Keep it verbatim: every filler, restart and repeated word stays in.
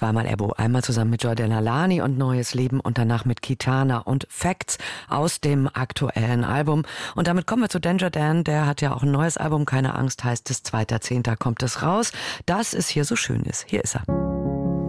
Zweimal Ebo, einmal zusammen mit Jordana Lani und Neues Leben und danach mit Kitana und Facts aus dem aktuellen Album. Und damit kommen wir zu Danger Dan, der hat ja auch ein neues Album, keine Angst heißt es, zweiter Zehnter kommt es raus. Dass es hier so schön ist. Hier ist er.